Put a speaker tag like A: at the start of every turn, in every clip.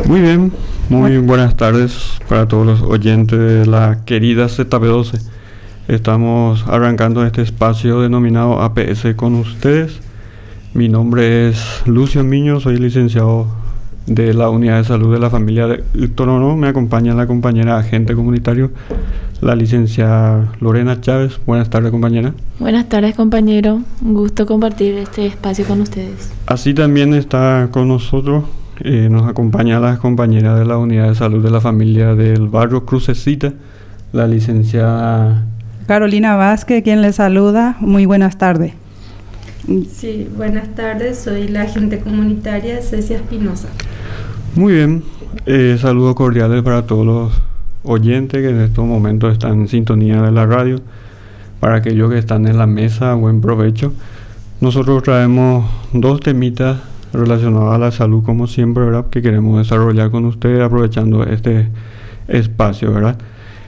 A: Muy bien, muy buenas tardes para todos los oyentes de la querida ZP12. Estamos arrancando este espacio denominado APS con ustedes. Mi nombre es Lucio Miño, soy licenciado de la Unidad de Salud de la Familia de Víctor Oro. Me acompaña la compañera agente comunitario, la licenciada Lorena Chávez. Buenas tardes, compañera.
B: Buenas tardes, compañero. Un gusto compartir este espacio con ustedes.
A: Así también está con nosotros, nos acompaña la compañera de la Unidad de Salud de la Familia del barrio Crucecita, la licenciada
C: Carolina Vázquez, quien les saluda. Muy buenas tardes.
D: Sí, buenas tardes. Soy la agente comunitaria Cecia Espinosa.
A: Muy bien, saludos cordiales para todos los oyentes que en estos momentos están en sintonía de la radio. Para aquellos que están en la mesa, buen provecho. Nosotros traemos dos temitas relacionados a la salud, como siempre, ¿verdad?, que queremos desarrollar con ustedes aprovechando este espacio, ¿verdad?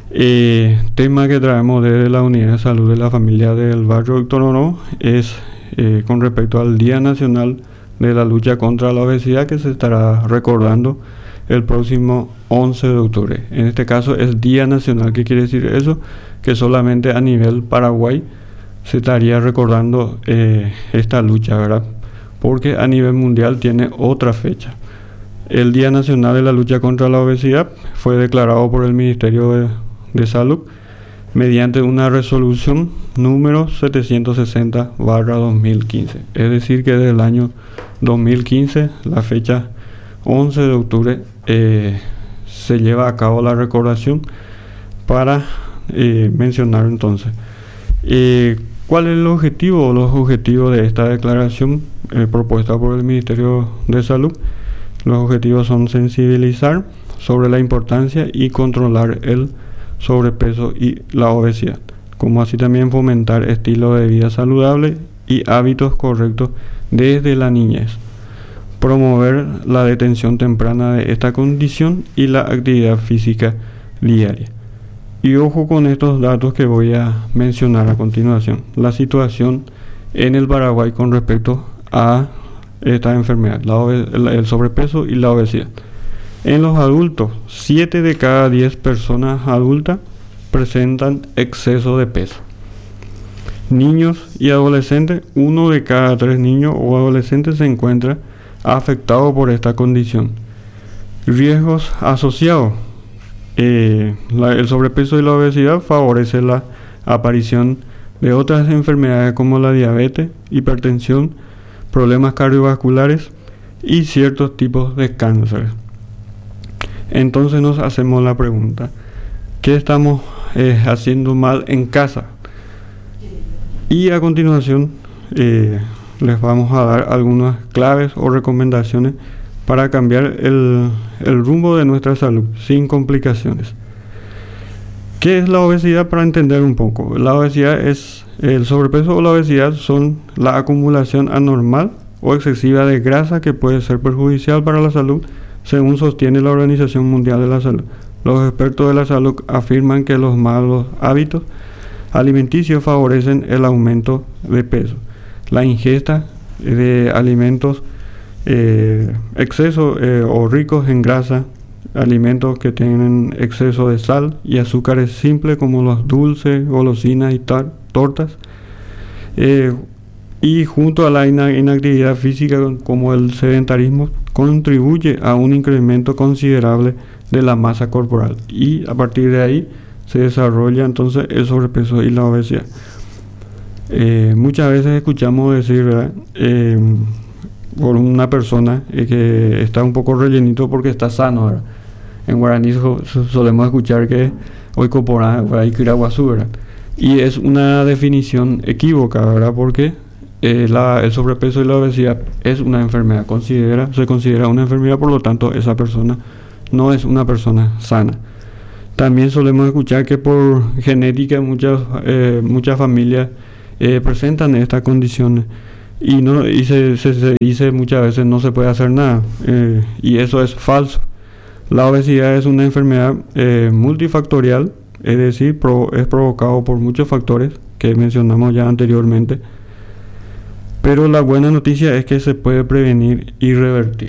A: Tema que traemos desde la Unidad de Salud de la Familia del barrio Víctor Oro es con respecto al Día Nacional de la Lucha contra la Obesidad, que se estará recordando el próximo 11 de octubre. En este caso es Día Nacional. ¿Qué quiere decir eso? Que solamente a nivel Paraguay se estaría recordando esta lucha, ¿verdad? Porque a nivel mundial tiene otra fecha. El Día Nacional de la Lucha contra la Obesidad fue declarado por el Ministerio de Salud mediante una resolución número 760/2015. Es decir, que desde el año 2015, la fecha 11 de octubre, se lleva a cabo la recordación para mencionar entonces ¿cuál es el objetivo o los objetivos de esta declaración propuesta por el Ministerio de Salud? Los objetivos son sensibilizar sobre la importancia y controlar el sobrepeso y la obesidad, como así también fomentar estilo de vida saludable y hábitos correctos desde la niñez, promover la detención temprana de esta condición y la actividad física diaria. Y ojo con estos datos que voy a mencionar a continuación. La situación en el Paraguay con respecto a esta enfermedad, el sobrepeso y la obesidad. En los adultos, 7 de cada 10 personas adultas presentan exceso de peso. Niños y adolescentes, 1 de cada 3 niños o adolescentes se encuentra afectado por esta condición. Riesgos asociados. El sobrepeso y la obesidad favorece la aparición de otras enfermedades como la diabetes, hipertensión, problemas cardiovasculares y ciertos tipos de cáncer. Entonces nos hacemos la pregunta: ¿qué estamos haciendo mal en casa? Y a continuación les vamos a dar algunas claves o recomendaciones para cambiar el rumbo de nuestra salud sin complicaciones. ¿Qué es la obesidad? Para entender un poco, la obesidad es el sobrepeso o la obesidad son la acumulación anormal o excesiva de grasa que puede ser perjudicial para la salud, según sostiene la Organización Mundial de la Salud. Los expertos de la salud afirman que los malos hábitos alimenticios favorecen el aumento de peso. La ingesta de alimentos exceso o ricos en grasa, alimentos que tienen exceso de sal y azúcares simples como los dulces, golosinas y tortas, y junto a la inactividad física como el sedentarismo, contribuye a un incremento considerable de la masa corporal, y a partir de ahí se desarrolla entonces el sobrepeso y la obesidad. Muchas veces escuchamos decir, ¿verdad?, por una persona que está un poco rellenito porque está sano, ¿verdad? En guaraní solemos escuchar que hoy copora hay que ir a guasú, ¿verdad? Y es una definición equívoca, ¿verdad? Porque el sobrepeso y la obesidad es una enfermedad, se considera una enfermedad, por lo tanto esa persona no es una persona sana. También solemos escuchar que por genética muchas familias presentan estas condiciones y se dice muchas veces no se puede hacer nada, y eso es falso. La obesidad es una enfermedad multifactorial, es decir, es provocado por muchos factores que mencionamos ya anteriormente, pero la buena noticia es que se puede prevenir y revertir.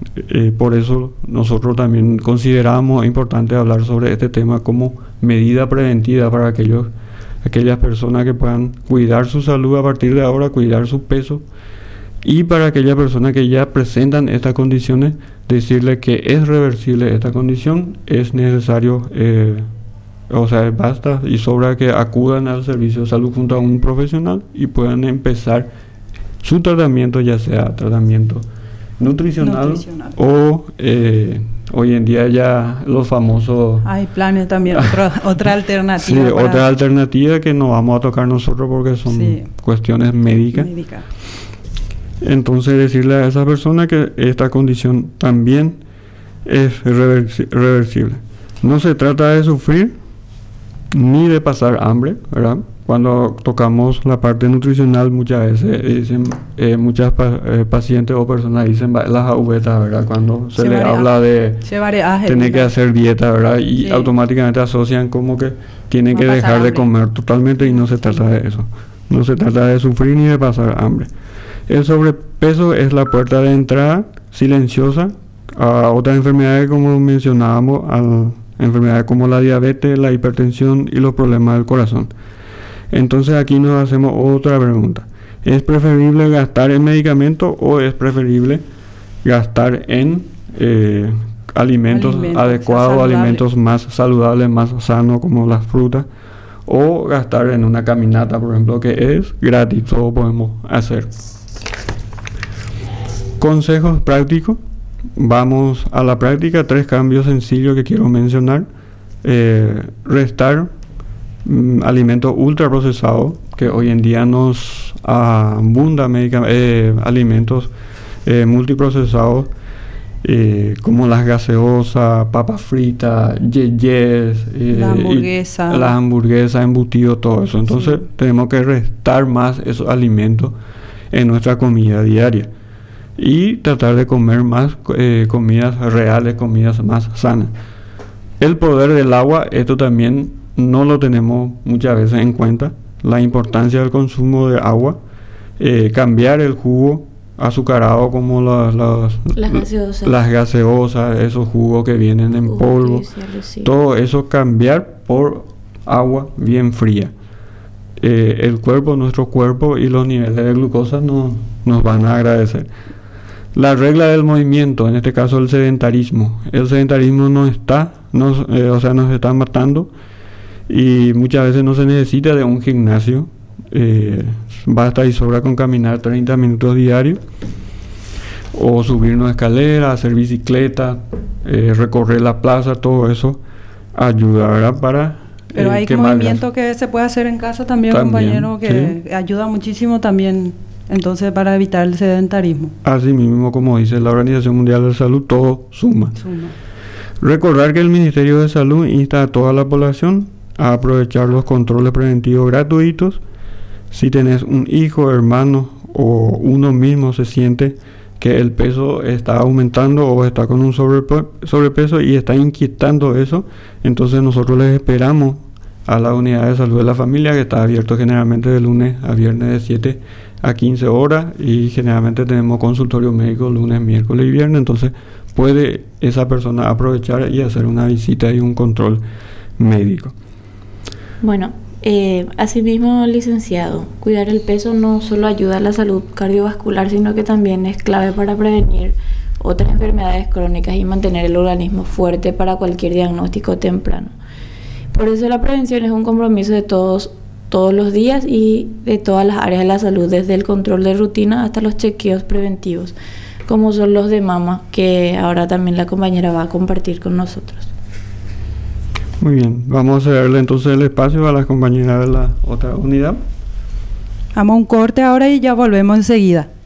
A: Por eso nosotros también consideramos importante hablar sobre este tema como medida preventiva para aquellas personas que puedan cuidar su salud a partir de ahora, cuidar su peso, y para aquellas personas que ya presentan estas condiciones, decirles que es reversible esta condición, es necesario, basta y sobra que acudan al servicio de salud junto a un profesional y puedan empezar su tratamiento, ya sea tratamiento nutricional. O hoy en día ya los famosos...
C: Hay planes también, otra alternativa.
A: Sí, otra alternativa que no vamos a tocar nosotros porque son cuestiones médicas. Entonces decirle a esa persona que esta condición también es reversible. No se trata de sufrir ni de pasar hambre, ¿verdad? Cuando tocamos la parte nutricional, muchas veces dicen, muchas pacientes o personas dicen las agujetas, ¿verdad? Cuando se les habla de tener que hacer dieta, ¿verdad? Y automáticamente asocian como que tienen que dejar de comer totalmente, y no se trata de eso. No se trata de sufrir ni de pasar hambre. El sobrepeso es la puerta de entrada silenciosa a otras enfermedades, como mencionábamos, a enfermedades como la diabetes, la hipertensión y los problemas del corazón. Entonces aquí nos hacemos otra pregunta. ¿Es preferible gastar en medicamentos o es preferible gastar en alimentos adecuados, alimentos más saludables, más sanos, como las frutas? O gastar en una caminata, por ejemplo, que es gratis, todo podemos hacer. Consejos prácticos. Vamos a la práctica. 3 cambios sencillos que quiero mencionar. Restar alimentos ultraprocesados, que hoy en día nos abunda alimentos multiprocesados, como las gaseosas, papas fritas, yeyes, las hamburguesas, embutidos, todo eso. Entonces tenemos que restar más esos alimentos en nuestra comida diaria y tratar de comer más comidas reales, comidas más sanas. El poder del agua, esto también no lo tenemos muchas veces en cuenta, la importancia del consumo de agua, cambiar el jugo azucarado como las gaseosas, esos jugos que vienen en polvo, todo eso cambiar por agua bien fría. Nuestro cuerpo y los niveles de glucosa nos van a agradecer. La regla del movimiento, en este caso el sedentarismo. El sedentarismo nos está matando, y muchas veces no se necesita de un gimnasio. Basta y sobra con caminar 30 minutos diarios, o subir una escalera, hacer bicicleta, recorrer la plaza, todo eso ayuda, ¿verdad?
C: Pero hay movimiento que se puede hacer en casa también, compañero, que ayuda muchísimo también, entonces, para evitar el sedentarismo.
A: Así mismo, como dice la Organización Mundial de la Salud, todo suma. Recordar que el Ministerio de Salud insta a toda la población a aprovechar los controles preventivos gratuitos. Si tenés un hijo, hermano o uno mismo se siente que el peso está aumentando o está con un sobrepeso y está inquietando eso, entonces nosotros les esperamos a la unidad de salud de la familia, que está abierto generalmente de lunes a viernes de 7 a 15 horas, y generalmente tenemos consultorio médico lunes, miércoles y viernes. Entonces puede esa persona aprovechar y hacer una visita y un control médico.
B: Bueno, asimismo, licenciado, cuidar el peso no solo ayuda a la salud cardiovascular, sino que también es clave para prevenir otras enfermedades crónicas y mantener el organismo fuerte para cualquier diagnóstico temprano. Por eso la prevención es un compromiso de todos los días y de todas las áreas de la salud, desde el control de rutina hasta los chequeos preventivos, como son los de mama, que ahora también la compañera va a compartir con nosotros.
A: Muy bien, vamos a darle entonces el espacio a las compañeras de la otra unidad.
C: Vamos a un corte ahora y ya volvemos enseguida.